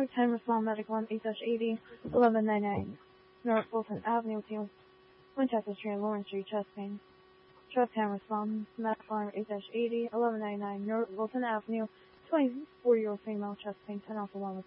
10 Respond Medical on 8-80, 1199 North Fulton Avenue, Winchester Street, Lawrence Street, chest pain. Trust 10 Respond Medical on 8-80, 1199 North Fulton Avenue, 24-year-old female, chest pain, 10 off along with